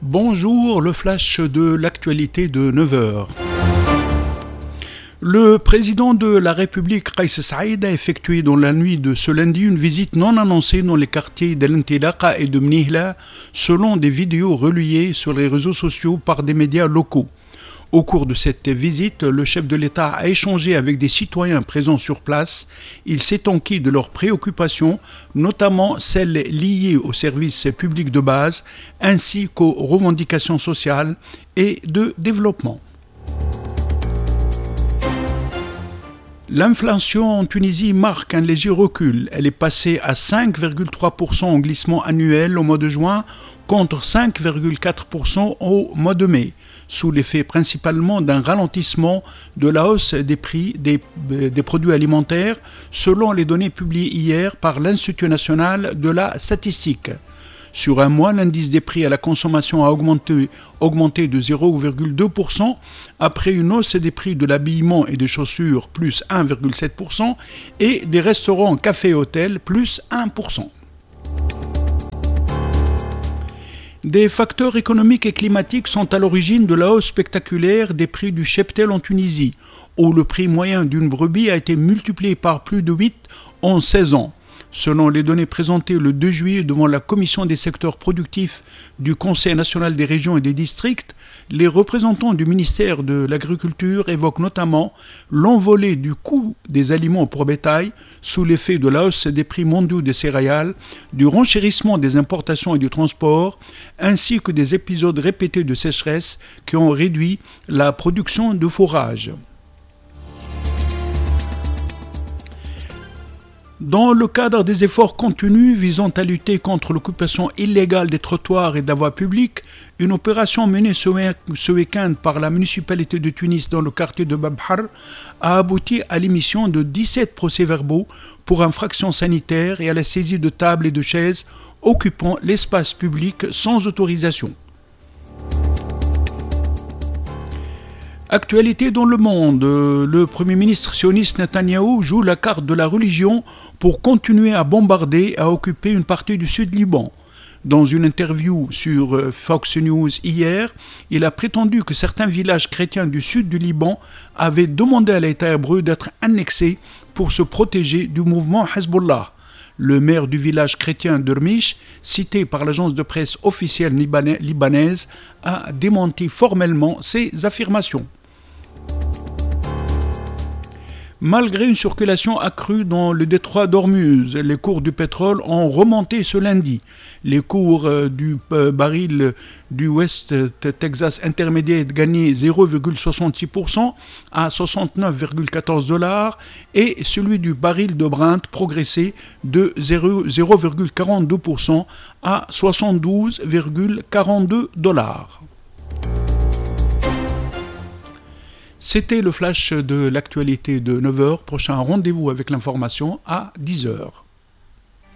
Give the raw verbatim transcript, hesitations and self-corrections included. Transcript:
Bonjour, le flash de l'actualité de neuf heures. Le président de la République, Kais Saïed, a effectué dans la nuit de ce lundi une visite non annoncée dans les quartiers d'Al-Intilaqa et de Mnihla, selon des vidéos relayées sur les réseaux sociaux par des médias locaux. Au cours de cette visite, le chef de l'État a échangé avec des citoyens présents sur place. Il s'est enquis de leurs préoccupations, notamment celles liées aux services publics de base, ainsi qu'aux revendications sociales et de développement. L'inflation en Tunisie marque un léger recul. Elle est passée à cinq virgule trois pour cent en glissement annuel au mois de juin, contre cinq virgule quatre pour cent au mois de mai, sous l'effet principalement d'un ralentissement de la hausse des prix des, des produits alimentaires, selon les données publiées hier par l'Institut national de la statistique. Sur un mois, l'indice des prix à la consommation a augmenté, augmenté de zéro virgule deux pour cent, après une hausse des prix de l'habillement et des chaussures plus un virgule sept pour cent et des restaurants, cafés et hôtels plus un pour cent. Des facteurs économiques et climatiques sont à l'origine de la hausse spectaculaire des prix du cheptel en Tunisie, où le prix moyen d'une brebis a été multiplié par plus de huit en seize ans. Selon les données présentées le deux juillet devant la Commission des secteurs productifs du Conseil national des régions et des districts, les représentants du ministère de l'Agriculture évoquent notamment l'envolée du coût des aliments pour bétail sous l'effet de la hausse des prix mondiaux des céréales, du renchérissement des importations et du transport, ainsi que des épisodes répétés de sécheresse qui ont réduit la production de fourrage. Dans le cadre des efforts contenus visant à lutter contre l'occupation illégale des trottoirs et de la voie publique, une opération menée ce week-end par la municipalité de Tunis dans le quartier de Babhar a abouti à l'émission de dix-sept procès-verbaux pour infractions sanitaires et à la saisie de tables et de chaises occupant l'espace public sans autorisation. Actualité dans le monde, le Premier ministre sioniste Netanyahou joue la carte de la religion pour continuer à bombarder et à occuper une partie du sud Liban. Dans une interview sur Fox News hier, il a prétendu que certains villages chrétiens du sud du Liban avaient demandé à l'État hébreu d'être annexés pour se protéger du mouvement Hezbollah. Le maire du village chrétien d'Urmish, cité par l'agence de presse officielle libanaise, a démenti formellement ces affirmations. Malgré une circulation accrue dans le détroit d'Ormuz, les cours du pétrole ont remonté ce lundi. Les cours du baril du West Texas Intermediate gagnaient zéro virgule soixante-six pour cent à soixante-neuf virgule quatorze dollars et celui du baril de Brent progressait de zéro virgule quarante-deux pour cent à soixante-douze virgule quarante-deux dollars. C'était le flash de l'actualité de neuf heures. Prochain rendez-vous avec l'information à dix heures.